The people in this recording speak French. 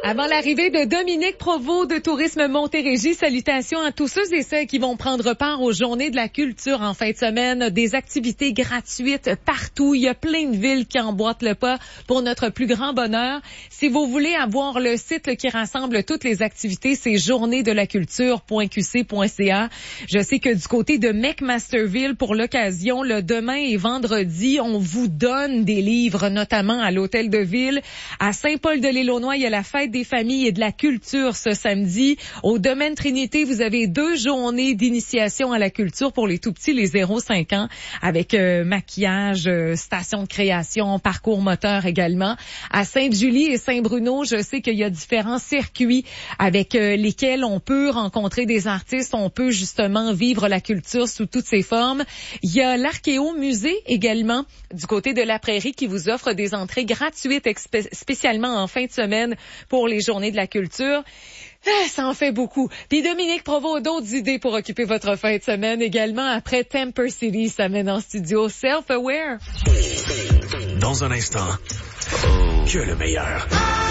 Avant l'arrivée de Dominique Provost de Tourisme Montérégie, salutations à tous ceux et celles qui vont prendre part aux Journées de la culture en fin de semaine. Des activités gratuites partout. Il y a plein de villes qui emboîtent le pas pour notre plus grand bonheur. Si vous voulez avoir le site qui rassemble toutes les activités, c'est journéesdelaculture.qc.ca. Je sais que du côté de McMasterville, pour l'occasion, le demain et vendredi, on vous donne des livres, notamment à l'Hôtel de Ville. À Saint-Paul-de-l'Éloignois, il y a la fête des familles et de la culture ce samedi. Au Domaine Trinité, vous avez 2 journées d'initiation à la culture pour les tout-petits, les 0-5 ans, avec maquillage, station de création, parcours moteur également. À Sainte-Julie et Saint-Bruno, je sais qu'il y a différents circuits avec lesquels on peut rencontrer des artistes, on peut justement vivre la culture sous toutes ses formes. Il y a l'Archéo-Musée également du côté de la Prairie qui vous offre des entrées gratuites spécialement en fin de semaine pour les Journées de la culture. Ça en fait beaucoup. Puis Dominique Provost a d'autres idées pour occuper votre fin de semaine également après Temper City s'amène en studio. Self-Aware. Dans un instant, que le meilleur.